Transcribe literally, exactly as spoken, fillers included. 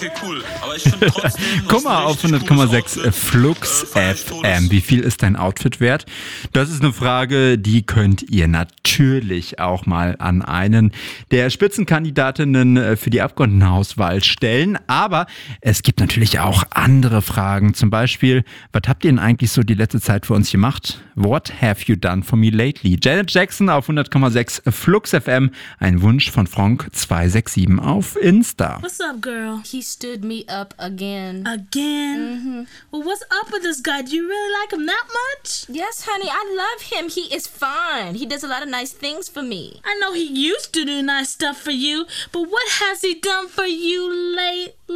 okay, cool. Aber ich finde trotzdem... Guck mal auf hundert Komma sechs Flux F M. Wie viel ist dein Outfit wert? Das ist eine Frage, die könnt ihr natürlich auch mal an einen der Spitzenkandidatinnen für die Abgeordnetenhauswahl stellen. Aber es gibt natürlich auch andere Fragen. Zum Beispiel, was habt ihr denn eigentlich so die letzte Zeit für uns gemacht? What have you done for me lately? Janet Jackson auf hundert Komma sechs Flux F M. Ein Wunsch von Frank zwei sechs sieben auf Insta. What's up, girl? He stood me up again. Again? Mm-hmm. Well, what's up with this guy? Do you really like him that much? Yes, honey, I love him. He is fine. He does a lot of nice things for me. I know he used to do nice stuff for you, but what has he done for you lately?